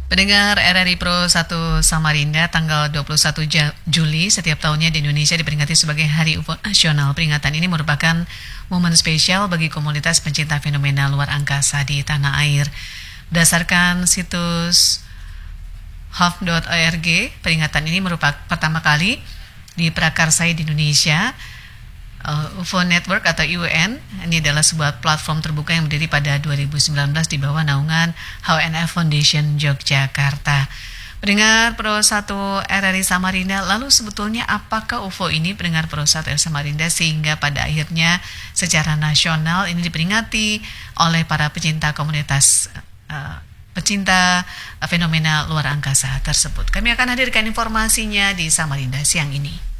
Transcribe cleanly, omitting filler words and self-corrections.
Pendengar RRI Pro 1 Samarinda, tanggal 21 Juli setiap tahunnya di Indonesia diperingati sebagai Hari UFO Nasional. Peringatan ini merupakan momen spesial bagi komunitas pencinta fenomena luar angkasa di tanah air. Berdasarkan situs HOF.org, peringatan ini merupakan pertama kali diprakarsai di Indonesia. UFO Network atau UN ini adalah sebuah platform terbuka yang berdiri pada 2019 di bawah naungan HNF Foundation Yogyakarta. Pendengar Pro 1 RRI Samarinda, lalu sebetulnya apakah UFO ini, pendengar Pro 1 RRI Samarinda, sehingga pada akhirnya secara nasional ini diperingati oleh para pecinta komunitas pecinta fenomena luar angkasa tersebut. Kami akan hadirkan informasinya di Samarinda siang ini.